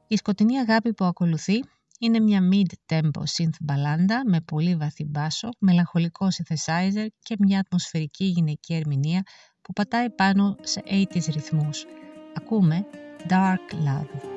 Η σκοτεινή αγάπη που ακολουθεί είναι μια mid-tempo synth μπαλάντα με πολύ βαθύ μπάσο, μελαγχολικό synthesizer και μια ατμοσφαιρική γυναική ερμηνεία που πατάει πάνω σε 80s ρυθμούς. Ακούμε Dark Love.